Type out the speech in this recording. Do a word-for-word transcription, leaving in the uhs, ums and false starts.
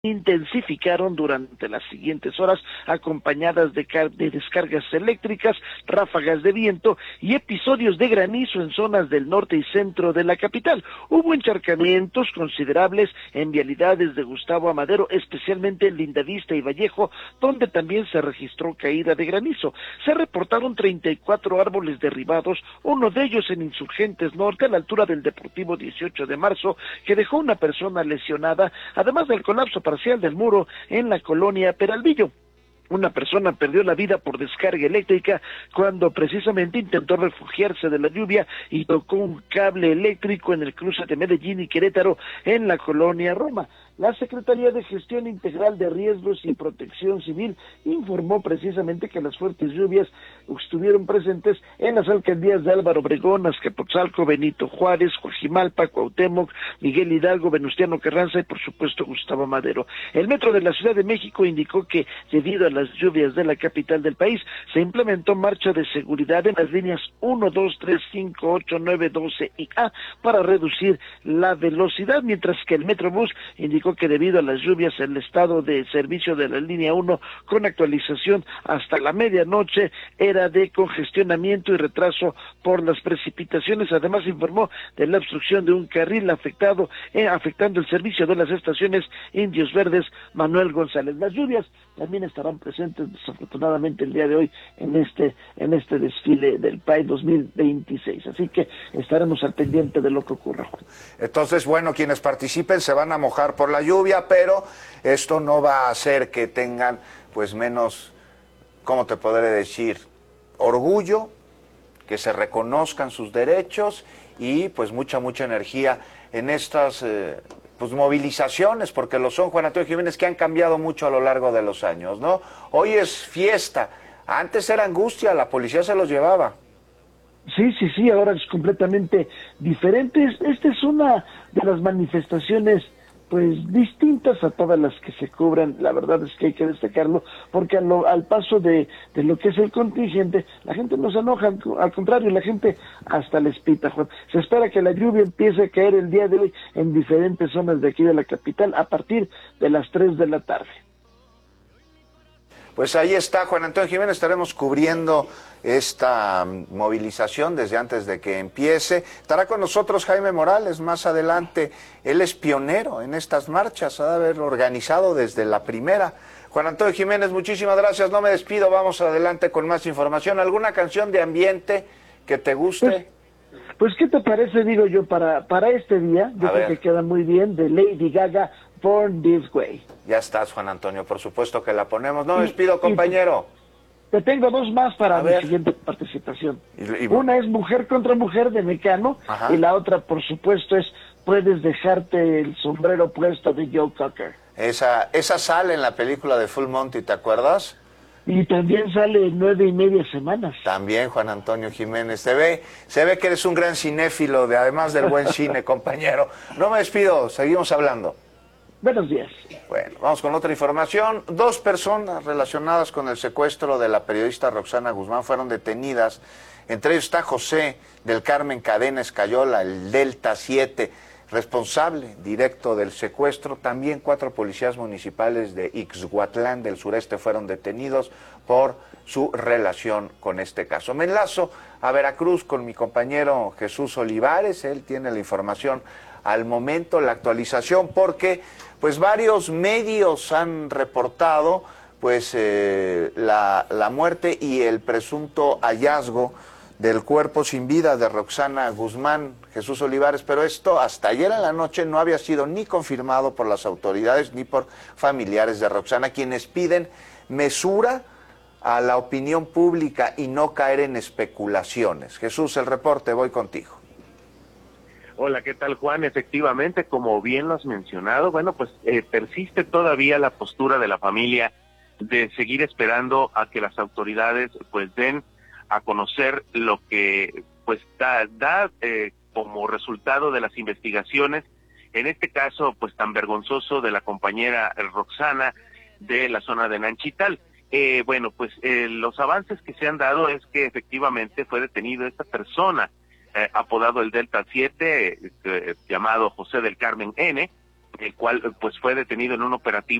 intensificaron durante las siguientes horas, acompañadas de, de descargas eléctricas, ráfagas de viento y episodios de granizo en zonas del norte y centro de la capital. Hubo encharcamientos considerables en vialidades de Gustavo Amadero, especialmente en Lindavista y Vallejo, donde también se registró caída de granizo. Se reportaron treinta y cuatro árboles derribados, uno de ellos en Insurgentes Norte, a la altura del Deportivo dieciocho de marzo, que dejó una persona lesionada, además del colapso parcial del muro en la colonia Peralvillo. Una persona perdió la vida por descarga eléctrica cuando precisamente intentó refugiarse de la lluvia y tocó un cable eléctrico en el cruce de Medellín y Querétaro en la colonia Roma. La Secretaría de Gestión Integral de Riesgos y Protección Civil informó precisamente que las fuertes lluvias estuvieron presentes en las alcaldías de Álvaro Obregón, Azcapotzalco, Benito Juárez, Coajimalpa, Cuauhtémoc, Miguel Hidalgo, Venustiano Carranza y por supuesto Gustavo Madero. El Metro de la Ciudad de México indicó que debido a las lluvias de la capital del país se implementó marcha de seguridad en las líneas uno, dos, tres, cinco, ocho, nueve, doce y A para reducir la velocidad, mientras que el Metrobús indicó que debido a las lluvias el estado de servicio de la línea uno con actualización hasta la medianoche era de congestionamiento y retraso por las precipitaciones. Además informó de la obstrucción de un carril afectado eh, afectando el servicio de las estaciones Indios Verdes Manuel González. Las lluvias también estarán presentes desafortunadamente el día de hoy en este en este desfile del P A E dos mil veintiséis, así que estaremos al pendiente de lo que ocurra. Entonces, bueno, quienes participen se van a mojar por la lluvia, pero esto no va a hacer que tengan pues menos, ¿cómo te podré decir?, orgullo, que se reconozcan sus derechos y pues mucha, mucha energía en estas eh, pues movilizaciones, porque lo son, Juan Antonio Jiménez, que han cambiado mucho a lo largo de los años, ¿no? Hoy es fiesta, antes era angustia, la policía se los llevaba. Sí, sí, sí, ahora es completamente diferente. Esta es una de las manifestaciones pues distintas a todas las que se cubran. La verdad es que hay que destacarlo, porque a lo, al paso de, de lo que es el contingente, la gente no se enoja, al contrario, la gente hasta les pita, Juan. Se espera que la lluvia empiece a caer el día de hoy en diferentes zonas de aquí de la capital a partir de las tres de la tarde. Pues ahí está, Juan Antonio Jiménez, estaremos cubriendo esta movilización desde antes de que empiece. Estará con nosotros Jaime Morales más adelante, él es pionero en estas marchas, ha de haber organizado desde la primera. Juan Antonio Jiménez, muchísimas gracias, no me despido, vamos adelante con más información. ¿Alguna canción de ambiente que te guste? Pues, pues ¿qué te parece, digo yo, para, para este día? Yo A creo ver. que queda muy bien, de Lady Gaga, Born This Way. Ya estás, Juan Antonio, por supuesto que la ponemos. No me despido, compañero. Te tengo dos más para A mi ver. siguiente participación. Y- y- Una es Mujer contra Mujer de Mecano. Ajá. Y la otra, por supuesto, es Puedes dejarte el sombrero puesto de Joe Cocker. Esa, esa sale en la película de Full Monty, ¿te acuerdas? Y también sale en nueve y media semanas. También, Juan Antonio Jiménez. Se ve, se ve que eres un gran cinéfilo, de, además del buen cine, compañero. No me despido, seguimos hablando. Buenos días. Bueno, vamos con otra información. Dos personas relacionadas con el secuestro de la periodista Roxana Guzmán fueron detenidas. Entre ellos está José del Carmen Cadena Escayola, el Delta siete, responsable directo del secuestro. También cuatro policías municipales de Ixhuatlán del sureste fueron detenidos por su relación con este caso. Me enlazo a Veracruz con mi compañero Jesús Olivares. Él tiene la información al momento, la actualización, porque pues varios medios han reportado pues eh, la, la muerte y el presunto hallazgo del cuerpo sin vida de Roxana Guzmán. Jesús Olivares, pero esto hasta ayer en la noche no había sido ni confirmado por las autoridades ni por familiares de Roxana, quienes piden mesura a la opinión pública y no caer en especulaciones. Jesús, el reporte, voy contigo. Hola, ¿qué tal, Juan? Efectivamente, como bien lo has mencionado, bueno, pues eh, persiste todavía la postura de la familia de seguir esperando a que las autoridades pues den a conocer lo que pues da, da eh, como resultado de las investigaciones, en este caso pues tan vergonzoso de la compañera Roxana de la zona de Nanchital. Eh, bueno, pues eh, los avances que se han dado es que efectivamente fue detenido esta persona, eh, apodado el Delta siete, eh, llamado José del Carmen N, el cual pues fue detenido en un operativo